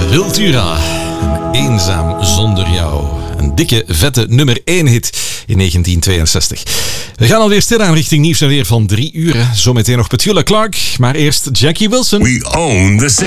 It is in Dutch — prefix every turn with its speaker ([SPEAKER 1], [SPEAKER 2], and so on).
[SPEAKER 1] Wiltura, Eenzaam zonder jou. Een dikke, vette nummer 1 hit in 1962. We gaan alweer stilaan richting nieuws en weer van 3 uur. Zometeen nog Petula Clark, maar eerst Jackie Wilson.
[SPEAKER 2] We own the